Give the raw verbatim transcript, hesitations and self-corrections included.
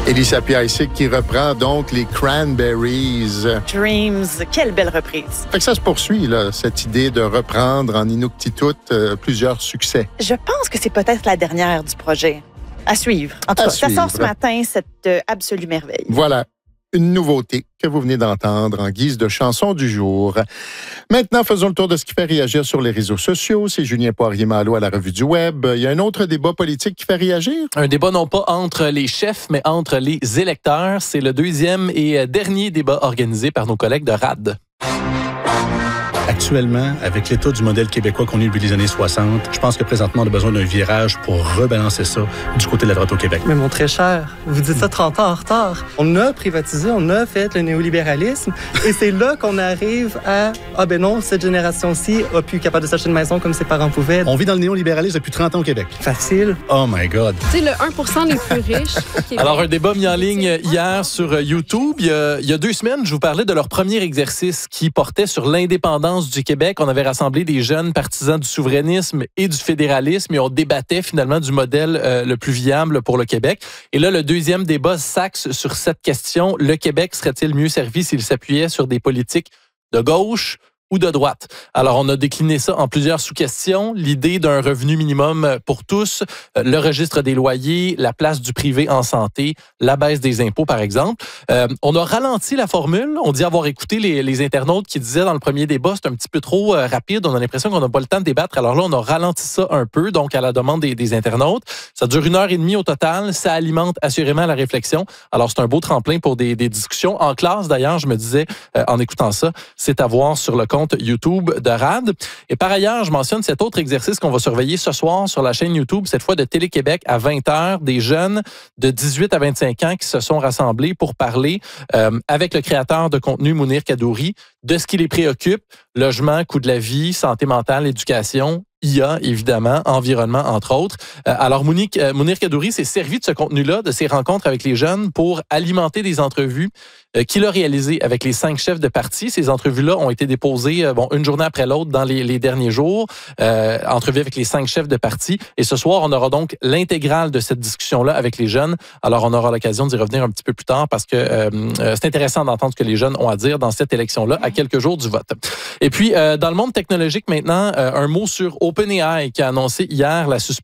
Elisa Piasek qui reprend donc les Cranberries. Dreams, quelle belle reprise. Fait que ça se poursuit, là, cette idée de reprendre en Inuktitut euh, plusieurs succès. Je pense que c'est peut-être la dernière du projet. À suivre. En tout À cas, ça suivre. sort ce matin, cette euh, absolue merveille. Voilà, une nouveauté que vous venez d'entendre en guise de chanson du jour. Maintenant, faisons le tour de ce qui fait réagir sur les réseaux sociaux. C'est Julien Poirier-Malo à la Revue du Web. Il y a un autre débat politique qui fait réagir? Un débat non pas entre les chefs, mais entre les électeurs. C'est le deuxième et dernier débat organisé par nos collègues de R A D. Actuellement, avec l'état du modèle québécois qu'on a eu depuis les années soixante, je pense que présentement, on a besoin d'un virage pour rebalancer ça du côté de la droite au Québec. Mais mon très cher, vous dites ça trente ans en retard. On a privatisé, on a fait le néolibéralisme et c'est là qu'on arrive à « Ah ben non, cette génération-ci a pu capable de s'acheter une maison comme ses parents pouvaient. » On vit dans le néolibéralisme depuis trente ans au Québec. Facile. Oh my God. Tu sais, le un pour cent les plus riches. Alors, un débat mis en ligne hier sur YouTube. Il y a, il y a deux semaines, je vous parlais de leur premier exercice qui portait sur l'indépendance du Québec. On avait rassemblé des jeunes partisans du souverainisme et du fédéralisme et on débattait finalement du modèle euh, le plus viable pour le Québec. Et là, le deuxième débat s'axe sur cette question. Le Québec serait-il mieux servi s'il s'appuyait sur des politiques de gauche ou de droite? Alors, on a décliné ça en plusieurs sous-questions. L'idée d'un revenu minimum pour tous, le registre des loyers, la place du privé en santé, la baisse des impôts, par exemple. Euh, on a ralenti la formule. On dit avoir écouté les, les internautes qui disaient dans le premier débat, c'est un petit peu trop euh, rapide. On a l'impression qu'on n'a pas le temps de débattre. Alors là, on a ralenti ça un peu, donc à la demande des, des internautes. Ça dure une heure et demie au total. Ça alimente assurément la réflexion. Alors, c'est un beau tremplin pour des, des discussions. En classe, d'ailleurs, je me disais, euh, en écoutant ça, c'est à voir sur le compte YouTube de R A D. Et par ailleurs, je mentionne cet autre exercice qu'on va surveiller ce soir sur la chaîne YouTube, cette fois de Télé-Québec à vingt heures, des jeunes de dix-huit à vingt-cinq ans qui se sont rassemblés pour parler euh, avec le créateur de contenu Mounir Kadouri de ce qui les préoccupe, logement, coût de la vie, santé mentale, éducation, I A, évidemment, environnement, entre autres. Euh, alors, Mounir, euh, Mounir Kadouri s'est servi de ce contenu-là, de ses rencontres avec les jeunes, pour alimenter des entrevues euh, qu'il a réalisées avec les cinq chefs de parti. Ces entrevues-là ont été déposées euh, bon, une journée après l'autre dans les, les derniers jours. Euh, entrevues avec les cinq chefs de parti. Et ce soir, on aura donc l'intégrale de cette discussion-là avec les jeunes. Alors, on aura l'occasion d'y revenir un petit peu plus tard parce que euh, euh, c'est intéressant d'entendre ce que les jeunes ont à dire dans cette élection-là à quelques jours du vote. Et puis, euh, dans le monde technologique maintenant, euh, un mot sur OpenAI qui a annoncé hier la suspension